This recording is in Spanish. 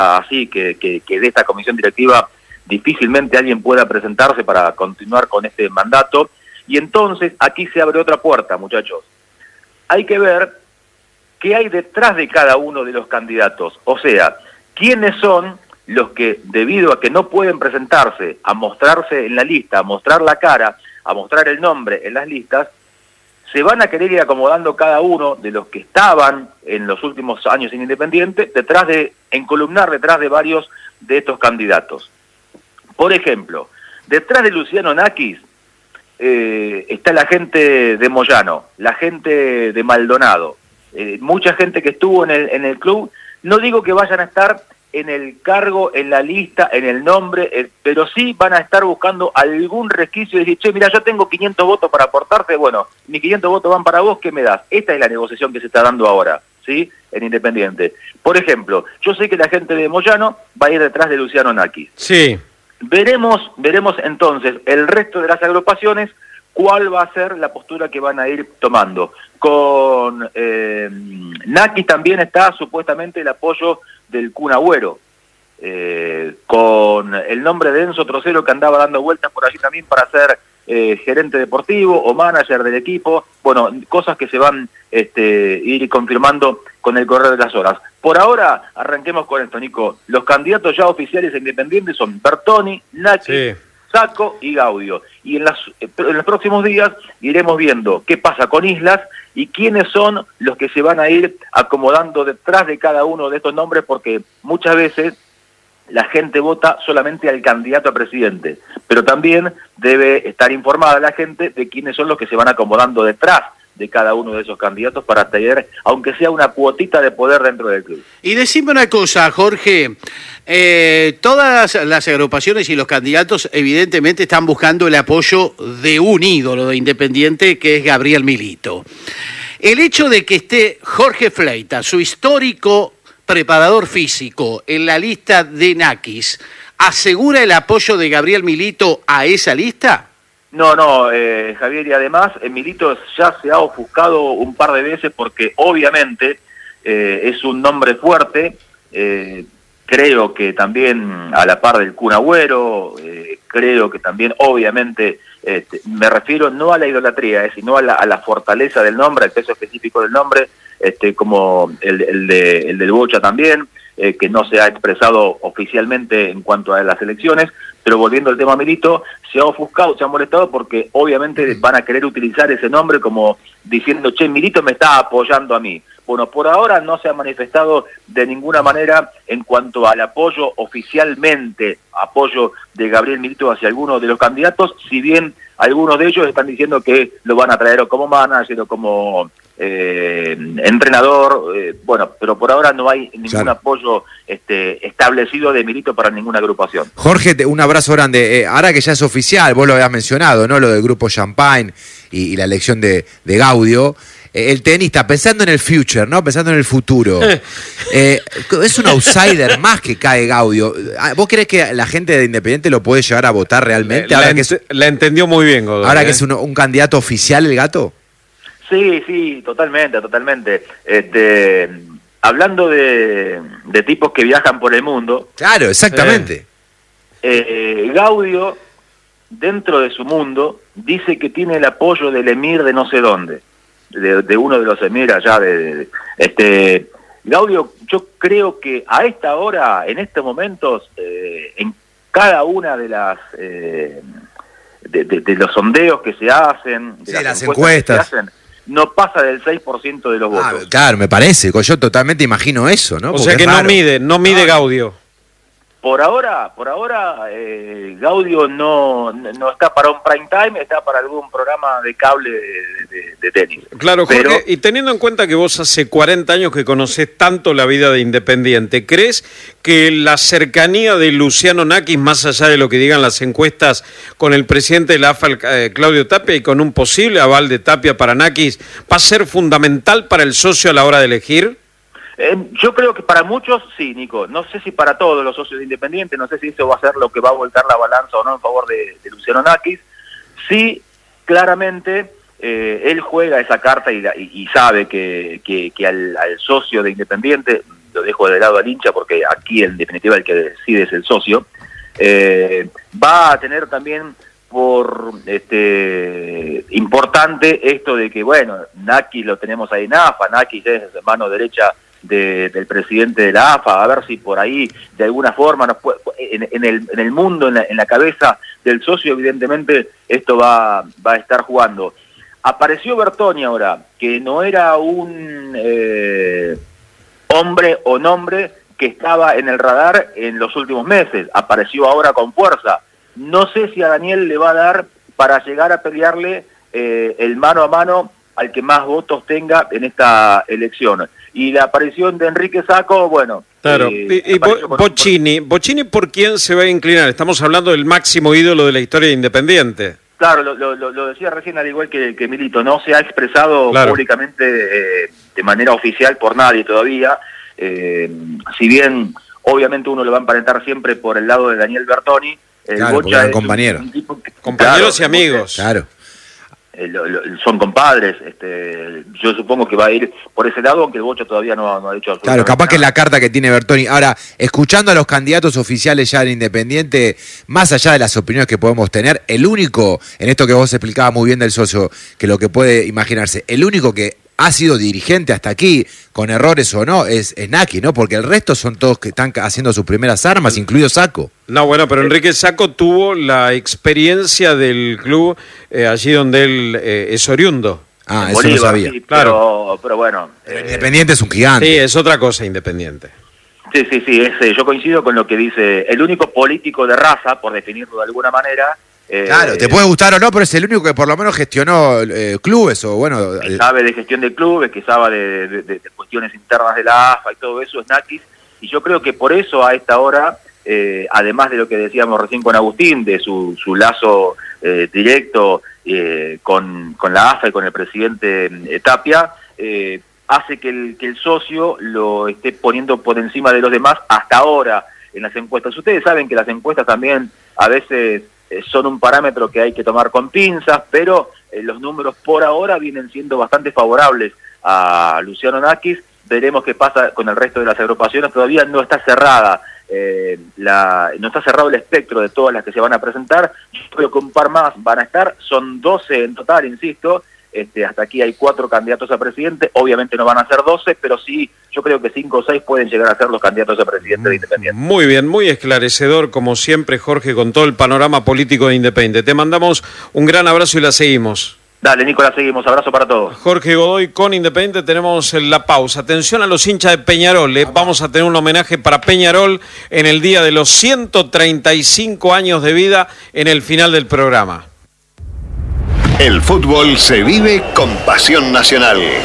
así que de esta comisión directiva difícilmente alguien pueda presentarse para continuar con este mandato. Y entonces aquí se abre otra puerta, muchachos. Hay que ver qué hay detrás de cada uno de los candidatos. O sea, quiénes son los que, debido a que no pueden presentarse a mostrarse en la lista, a mostrar la cara, a mostrar el nombre en las listas, se van a querer ir acomodando cada uno de los que estaban en los últimos años en Independiente, encolumnar detrás de varios de estos candidatos. Por ejemplo, detrás de Luciano Nakis está la gente de Moyano, la gente de Maldonado, mucha gente que estuvo en el club. No digo que vayan a estar en el cargo, en la lista, en el nombre, pero sí van a estar buscando algún resquicio y decir, che, mira, yo tengo 500 votos para aportarte, bueno, mis 500 votos van para vos, ¿qué me das? Esta es la negociación que se está dando ahora, ¿sí? En Independiente. Por ejemplo, yo sé que la gente de Moyano va a ir detrás de Luciano Nakis. Sí. Veremos entonces el resto de las agrupaciones cuál va a ser la postura que van a ir tomando. Con Nakis también está supuestamente el apoyo del Kun Agüero, con el nombre de Enzo Trocero que andaba dando vueltas por allí también para ser gerente deportivo o manager del equipo. Bueno, cosas que se van ir confirmando con el correr de las horas. Por ahora, arranquemos con esto, Nico. Los candidatos ya oficiales e independientes son Bertoni, Nakis, sí, Sacco y Gaudio. Y en los próximos días iremos viendo qué pasa con Islas y quiénes son los que se van a ir acomodando detrás de cada uno de estos nombres, porque muchas veces la gente vota solamente al candidato a presidente, pero también debe estar informada la gente de quiénes son los que se van acomodando detrás de cada uno de esos candidatos para tener, aunque sea una cuotita de poder dentro del club. Y decime una cosa, Jorge, todas las agrupaciones y los candidatos evidentemente están buscando el apoyo de un ídolo de Independiente, que es Gabriel Milito. El hecho de que esté Jorge Fleita, su histórico preparador físico, en la lista de Nakis, ¿asegura el apoyo de Gabriel Milito a esa lista? No, Javier, y además Milito ya se ha ofuscado un par de veces porque obviamente es un nombre fuerte, creo que también a la par del Kun Agüero, creo que también obviamente, me refiero no a la idolatría, sino a la fortaleza del nombre, al peso específico del nombre, como el del Bocha también, que no se ha expresado oficialmente en cuanto a las elecciones. Pero volviendo al tema Milito, se ha ofuscado, se ha molestado porque obviamente van a querer utilizar ese nombre como diciendo, che, Milito me está apoyando a mí. Bueno, por ahora no se ha manifestado de ninguna manera en cuanto al apoyo oficialmente, apoyo de Gabriel Milito hacia alguno de los candidatos, si bien algunos de ellos están diciendo que lo van a traer o como manager o como entrenador, bueno, pero por ahora no hay ningún apoyo establecido de Milito para ninguna agrupación. Jorge, un abrazo grande. Ahora que ya es oficial, vos lo habías mencionado, ¿no? Lo del grupo Champagne y la elección de Gaudio. El tenista, pensando en el future, ¿no? Pensando en el futuro. Es un outsider más que cae Gaudio. ¿Vos creés que la gente de Independiente lo puede llegar a votar realmente? La entendió muy bien, Godoy. Ahora que es un candidato oficial el gato. Sí, totalmente. Hablando de tipos que viajan por el mundo. Claro, exactamente. Gaudio, dentro de su mundo, dice que tiene el apoyo del emir de no sé dónde, de uno de los emir allá Gaudio, yo creo que a esta hora, en estos momentos, en cada una de las de los sondeos que se hacen, de las encuestas que se hacen, no pasa del 6% de los votos. Claro, me parece, yo totalmente imagino eso, ¿no? O sea que no mide Gaudio. Por ahora, Gaudio no está para un prime time, está para algún programa de cable de tenis. Claro, Jorge, y teniendo en cuenta que vos hace 40 años que conocés tanto la vida de Independiente, ¿crees que la cercanía de Luciano Nakis, más allá de lo que digan las encuestas, con el presidente de la AFA, Claudio Tapia, y con un posible aval de Tapia para Nakis, va a ser fundamental para el socio a la hora de elegir? Yo creo que para muchos sí, Nico. No sé si para todos los socios de Independiente, no sé si eso va a ser lo que va a volcar la balanza o no en favor de Luciano Nakis. Sí, claramente él juega esa carta y sabe que al socio de Independiente lo dejo de lado al hincha porque aquí en definitiva el que decide es el socio, va a tener también por importante esto de que, bueno, Nakis lo tenemos ahí en AFA, Nakis es mano derecha del presidente de la AFA, a ver si por ahí de alguna forma nos puede, en el mundo, en la cabeza del socio, evidentemente esto va a estar jugando. Apareció Bertoni ahora, que no era un hombre o nombre que estaba en el radar en los últimos meses, apareció ahora con fuerza. No sé si a Daniel le va a dar para llegar a pelearle el mano a mano al que más votos tenga en esta elección. Y la aparición de Enrique Sacco, bueno... Claro, y Bocchini, ¿por quién se va a inclinar? Estamos hablando del máximo ídolo de la historia de Independiente. Claro, lo decía recién, al igual que Milito, no se ha expresado públicamente de manera oficial por nadie todavía. Si bien, obviamente, uno lo va a emparentar siempre por el lado de Daniel Bertoni. Claro, Bocha es compañeros. Compañeros y amigos. Claro. Son compadres, yo supongo que va a ir por ese lado, aunque el Bocha todavía no ha dicho absolutamente Claro, capaz nada. que es la carta que tiene Bertoni. Ahora, escuchando a los candidatos oficiales ya en Independiente, más allá de las opiniones que podemos tener, el único, en esto que vos explicabas muy bien del socio, que lo que puede imaginarse, el único que ha sido dirigente hasta aquí, con errores o no, es Naki, ¿no? Porque el resto son todos que están haciendo sus primeras armas, incluido Sacco. No, bueno, pero Enrique Sacco tuvo la experiencia del club allí donde él es oriundo. Ah, En eso Bolívar, no sabía. sí, Claro. pero bueno... Independiente es un gigante. Sí, es otra cosa Independiente. Sí, yo coincido con lo que dice el único político de raza, por definirlo de alguna manera. Claro, te puede gustar o no, pero es el único que por lo menos gestionó clubes o bueno... Que sabe de gestión de clubes, que sabe de cuestiones internas de la AFA y todo eso, es Nakis. Y yo creo que por eso a esta hora, además de lo que decíamos recién con Agustín, de su lazo directo con la AFA y con el presidente Tapia, hace que el socio lo esté poniendo por encima de los demás hasta ahora en las encuestas. Ustedes saben que las encuestas también a veces son un parámetro que hay que tomar con pinzas, pero los números por ahora vienen siendo bastante favorables a Luciano Nakis. Veremos qué pasa con el resto de las agrupaciones. Todavía no está cerrada, no está cerrado el espectro de todas las que se van a presentar. Yo creo que un par más van a estar, son 12 en total, insisto. Hasta aquí hay 4 candidatos a presidente, obviamente no van a ser 12, pero sí, yo creo que 5 o 6 pueden llegar a ser los candidatos a presidente de Independiente. Muy bien, muy esclarecedor, como siempre, Jorge, con todo el panorama político de Independiente. Te mandamos un gran abrazo y la seguimos. Dale, Nicolás, seguimos. Abrazo para todos. Jorge Godoy con Independiente, tenemos la pausa. Atención a los hinchas de Peñarol, vamos a tener un homenaje para Peñarol en el día de los 135 años de vida en el final del programa. El fútbol se vive con pasión nacional.